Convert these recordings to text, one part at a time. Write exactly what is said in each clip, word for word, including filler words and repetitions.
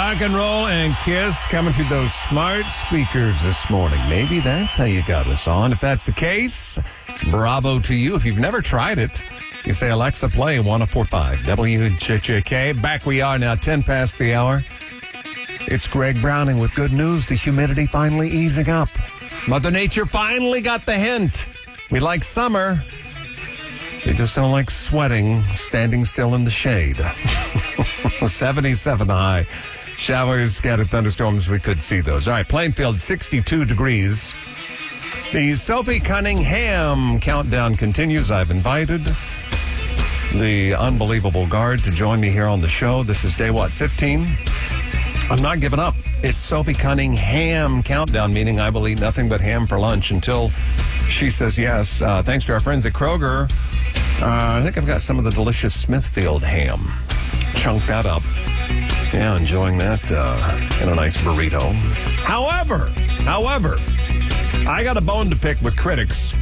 Rock and roll and Kiss coming through those smart speakers this morning. Maybe that's how you got us on. If that's the case, bravo to you. If you've never tried it, you say, Alexa, play one oh four point five W J J K. Back we are now, ten past the hour. It's Greg Browning with good news. The humidity finally easing up. Mother Nature finally got the hint. We like summer. We just don't like sweating, standing still in the shade. seventy-seven the high. Showers, scattered thunderstorms, we could see those. All right, Plainfield, sixty-two degrees. The Sophie Cunningham countdown continues. I've invited the unbelievable guard to join me here on the show. This is day, what, fifteen? I'm not giving up. It's Sophie Cunningham countdown, meaning I will eat nothing but ham for lunch until she says yes. Uh, thanks to our friends at Kroger. Uh, I think I've got some of the delicious Smithfield ham. Chunk that up. Yeah, enjoying that uh, in a nice burrito. However, however, I got a bone to pick with critics.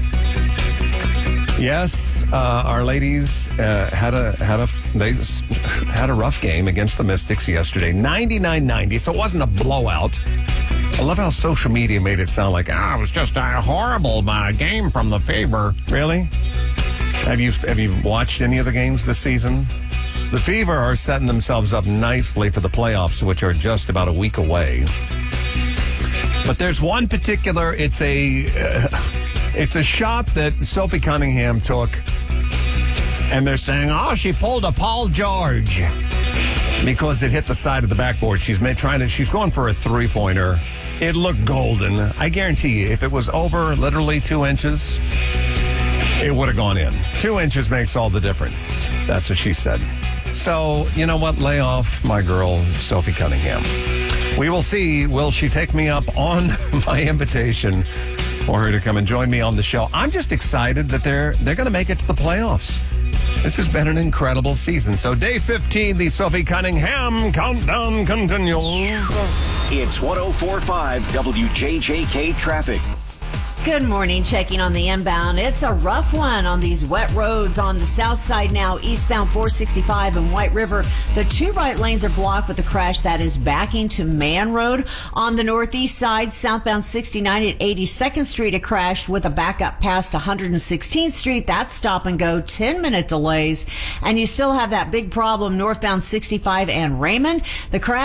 Yes, uh, our ladies uh, had a had a they had a rough game against the Mystics yesterday, ninety-nine ninety. So it wasn't a blowout. I love how social media made it sound like ah, it was just a horrible uh, game from the Fever. Really? Have you have you watched any of the games this season? The Fever are setting themselves up nicely for the playoffs, which are just about a week away. But there's one particular. It's a. Uh, It's a shot that Sophie Cunningham took, and they're saying, oh, she pulled a Paul George because it hit the side of the backboard. She's made, trying to, she's going for a three-pointer. It looked golden. I guarantee you, if it was over literally two inches, it would have gone in. Two inches makes all the difference. That's what she said. So, you know what? Lay off my girl, Sophie Cunningham. We will see. Will she take me up on my invitation for her to come and join me on the show? I'm just excited that they're they're going to make it to the playoffs. This has been an incredible season. So day fifteen, the Sophie Cunningham countdown continues. It's one oh four point five W J J K traffic. Good morning. Checking on the inbound. It's a rough one on these wet roads on the south side now, eastbound four sixty-five and White River. The two right lanes are blocked with a crash that is backing to Man Road. On the northeast side, southbound sixty-nine at eighty-second Street, a crash with a backup past one hundred sixteenth Street. That's stop and go, ten minute delays. And you still have that big problem northbound sixty-five and Raymond. The crash